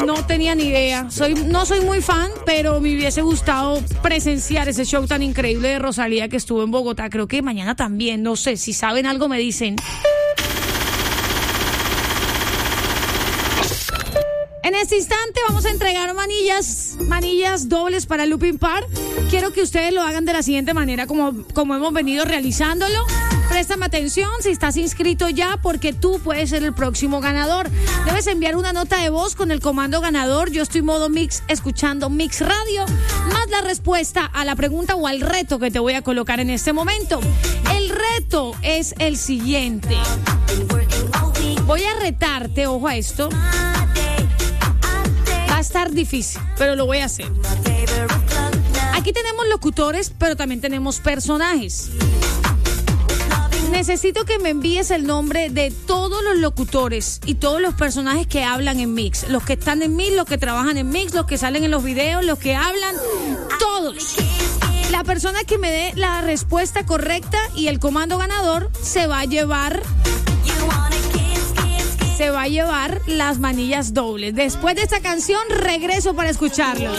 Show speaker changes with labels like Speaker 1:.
Speaker 1: No tenía ni idea. No soy muy fan, pero me hubiese gustado presenciar ese show tan increíble de Rosalía que estuvo en Bogotá. Creo que mañana también, no sé, si saben algo me dicen. En este instante vamos a entregar manillas dobles para Looping Park. Quiero que ustedes lo hagan de la siguiente manera como hemos venido realizándolo. Préstame atención si estás inscrito ya, porque tú puedes ser el próximo ganador. Debes enviar una nota de voz con el comando ganador. Yo estoy modo mix, escuchando Mix Radio, más la respuesta a la pregunta o al reto que te voy a colocar en este momento. El reto es el siguiente. Voy a retarte, ojo a esto. Va a estar difícil, pero lo voy a hacer. Aquí tenemos locutores, pero también tenemos personajes. Necesito que me envíes el nombre de todos los locutores y todos los personajes que hablan en Mix. Los que están en Mix, los que trabajan en Mix, los que salen en los videos, los que hablan, todos. La persona que me dé la respuesta correcta y el comando ganador se va a llevar las manillas dobles. Después de esta canción regreso para escucharlos.